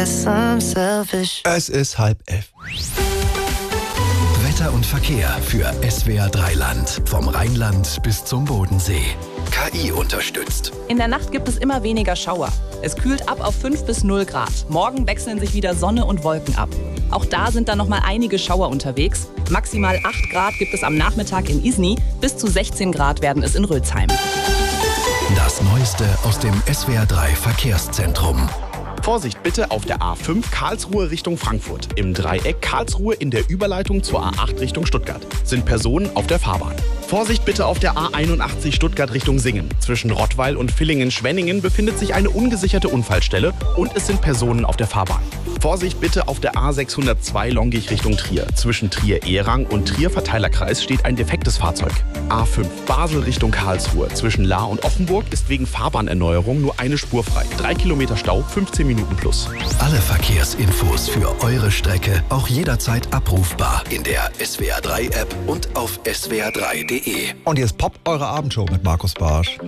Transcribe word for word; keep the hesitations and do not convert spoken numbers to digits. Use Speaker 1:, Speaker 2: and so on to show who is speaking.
Speaker 1: guess I'm selfish.
Speaker 2: Es ist halb elf.
Speaker 3: Wetter und Verkehr für S W R drei Land. Vom Rheinland bis zum Bodensee. K I unterstützt.
Speaker 4: In der Nacht gibt es immer weniger Schauer. Es kühlt ab auf fünf bis null Grad. Morgen wechseln sich wieder Sonne und Wolken ab. Auch da sind dann noch mal einige Schauer unterwegs. Maximal acht Grad gibt es am Nachmittag in Isny. Bis zu sechzehn Grad werden es in Rülsheim.
Speaker 3: Das Neueste aus dem S W R drei Verkehrszentrum.
Speaker 5: Vorsicht bitte auf der A fünf Karlsruhe Richtung Frankfurt. Im Dreieck Karlsruhe in der Überleitung zur A acht Richtung Stuttgart sind Personen auf der Fahrbahn. Vorsicht bitte auf der A einundachtzig Stuttgart Richtung Singen. Zwischen Rottweil und Villingen-Schwenningen befindet sich eine ungesicherte Unfallstelle und es sind Personen auf der Fahrbahn. Vorsicht bitte auf der A sechshundertzwei Longich Richtung Trier. Zwischen Trier-Ehrang und Trier-Verteilerkreis steht ein defektes Fahrzeug. A fünf Basel Richtung Karlsruhe. Zwischen Lahr und Offenburg ist wegen Fahrbahnerneuerung nur eine Spur frei. Drei Kilometer Stau, fünfzehn Minuten plus.
Speaker 3: Alle Verkehrsinfos für eure Strecke auch jederzeit abrufbar in der S W R drei App und auf S W R drei Punkt de.
Speaker 2: Und jetzt poppt eure Abendshow mit Markus Barsch.